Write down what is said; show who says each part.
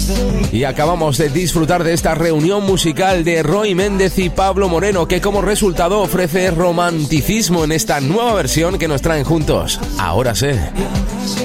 Speaker 1: Y acabamos de disfrutar de esta reunión musical de Roy Méndez y Pablo Moreno, que como resultado ofrece romanticismo en esta nueva versión que nos traen juntos. Ahora sé.